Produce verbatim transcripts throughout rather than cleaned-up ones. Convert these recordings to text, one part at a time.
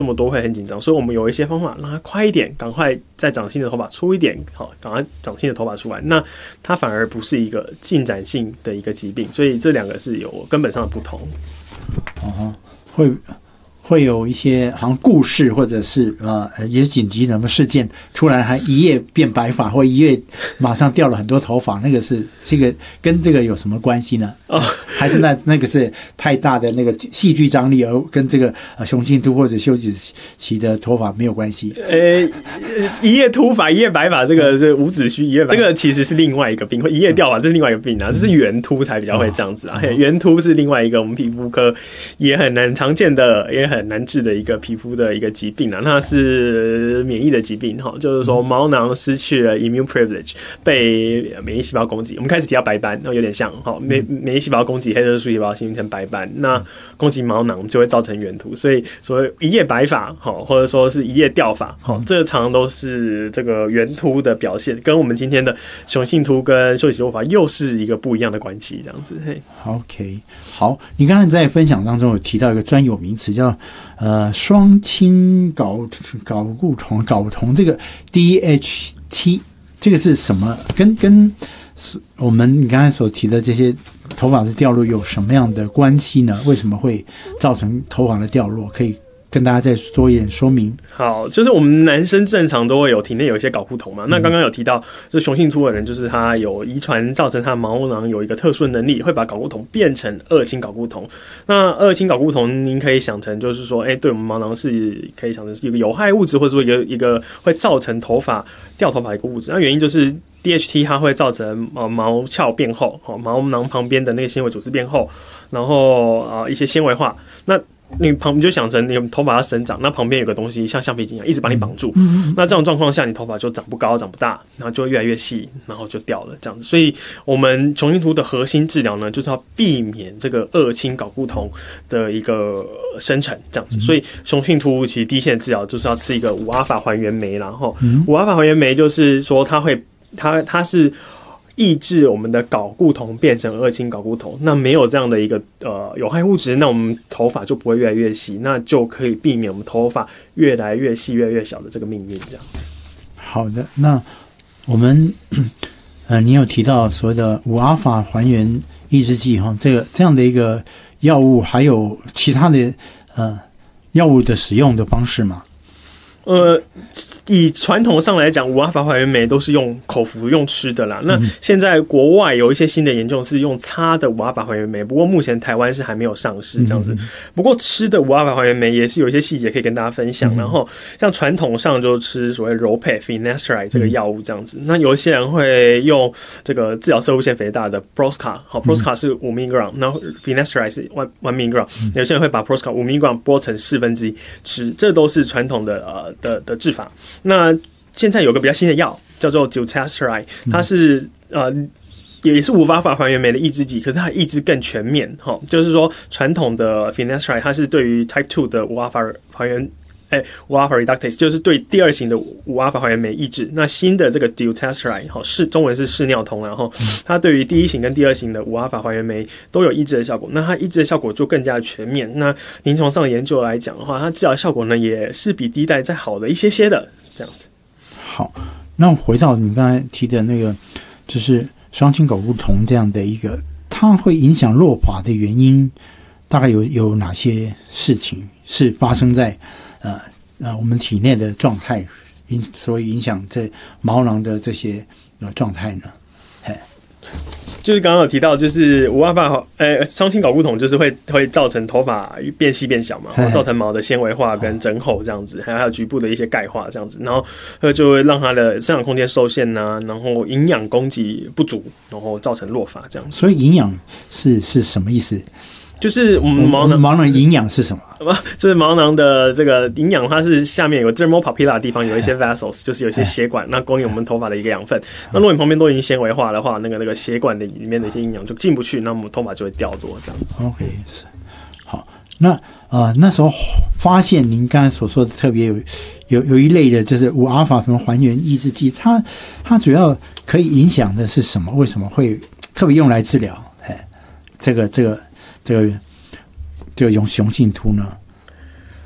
这么多会很紧张，所以我们有一些方法让它快一点，赶快再长新的头发出一点，好，赶快长新的头发出来。那它反而不是一个进展性的一个疾病，所以这两个是有根本上的不同。 哦，会。会有一些好像故事，或者是呃也是紧急什么事件，突然还一夜变白发，或一夜马上掉了很多头发，那个是这个跟这个有什么关系呢？哦，还是那那个是太大的那个戏剧张力，而跟这个呃雄性秃或者休止期的头发没有关系？ 呃，一夜秃发、一夜白发，这个是无子虚一夜白，这个其实是另外一个病，一夜掉发这是另外一个病啊，这是圆秃才比较会这样子啊。圆秃是另外一个我们皮肤科也很难常见的，也很难治的一个皮肤的一个疾病啊，那是免疫的疾病哈，就是说毛囊失去了 immune privilege， 被免疫细胞攻击。我们开始提到白斑，有点像哈，免免疫细胞攻击黑色素细胞形成白斑，那攻击毛囊就会造成圆秃，所以所谓一夜白发哈，或者说是一夜掉发哈，这个常常都是这个圆秃的表现，跟我们今天的雄性秃跟休止期落发又是一个不一样的关系，这样子。 OK， 好，你刚才在分享当中有提到一个专有名词叫。呃，双氢睾睾固酮睾酮这个 D H T 这个是什么？跟跟我们你刚才所提的这些头发的掉落有什么样的关系呢？为什么会造成头发的掉落？可以跟大家再多一点说明。 好，就是我们男生正常都会有体内有一些睾固酮嘛，那刚刚有提到，就是雄性秃的人，就是他有遗传造成他的毛囊有一个特殊能力，会把睾固酮变成二氢睾固酮。那二氢睾固酮，您可以想成就是说，哎、欸，对我们毛囊是可以想成是一个有害物质，或者说一个一个会造成头发掉头发的一个物质。那原因就是 D H T 它会造成毛鞘变厚，毛囊旁边的那个纤维组织变厚，然后啊一些纤维化。那你旁你就想成你头发要生长，那旁边有个东西像橡皮筋一样一直把你绑住，那这种状况下你头发就长不高长不大，然后就越来越细，然后就掉了这样子。所以我们雄性秃的核心治疗呢，就是要避免这个二氢睾固酮的一个生成这样子。所以雄性秃其实第一线治疗就是要吃一个五阿法还原酶，然后五阿法还原酶就是说它会它它是抑制我们的睾固酮变成二氢睾固酮，那没有这样的一个呃有害物质，那我们头发就不会越来越细，那就可以避免我们头发越来越细、越来越小的这个命运。这样子。 好的，那我们呃，你有提到所谓的五阿法还原抑制剂哈，这个这样的一个药物，还有其他的呃药物的使用的方式吗？ 呃，以传统上来讲，五阿法还原酶都是用口服、用吃的啦。那现在国外有一些新的研究是用擦的五阿法还原酶，不过目前台湾是还没有上市这样子。不过吃的五阿法还原酶也是有一些细节可以跟大家分享。然后像传统上就吃所谓柔配 finasteride 这个药物这样子。那有一些人会用这个治疗射物腺肥大的 Proscar， 好 ，Proscar 是五 milligram， 然后 finasteride 是 one one milligram。有些人会把 Proscar 五 milligram 剥成四分之一吃，这都是传统的呃。的, 的治法。那现在有个比较新的药叫做 dutasteride， 它是呃也是五阿法还原酶的抑制剂，可是它抑制更全面哈。就是说传统的 finasteride 它是对于 type two 的五阿法还原哎五阿法 reductase， 就是对第二型的五阿法还原酶抑制。那新的这个 dutasteride 好是中文是视尿酮，然后它对于第一型跟第二型的五阿法还原酶都有抑制的效果。那它抑制的效果就更加全面。那临床上的研究来讲的话，它治疗效果呢也是比第一代再好的一些些的这样子。 好，那回到你刚才提的那个，就是双氢睾固酮这样的一个，它会影响落发的原因，大概有有哪些事情是发生在呃呃我们体内的状态，因所以影响这毛囊的这些呃状态呢？ 就是刚刚有提到，就是五阿法呃双氢睾固酮就是会会造成头发变细变小嘛，然后造成毛的纤维化跟增厚这样子，还有局部的一些钙化这样子，然后就会让它的生长空间受限呐、啊，然后营养供给不足，然后造成落发这样子。 所以营养是是什么意思？ 就是我们毛囊毛囊营养是什么？ 就是毛囊的这个营养，它是下面有 dermal papilla 的地方有一些 vessels， 就是有一些血管，那供应我们头发的一个养分。那如果你旁边都已经纤维化的话，那个那个血管的里面的一些营养就进不去，那我们头发就会掉落这样子。 OK， 是好。那呃那时候发现您刚才所说的特别有有有一类的就是五阿法还原抑制剂，它它主要可以影响的是什么？为什么会特别用来治疗？哎，这个这个。这个这个雄雄性秃呢？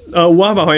呃无阿法还原